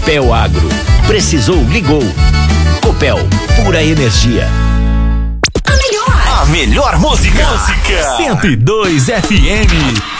Copel Agro. Precisou, ligou. Copel, pura energia. A melhor música. 102 FM.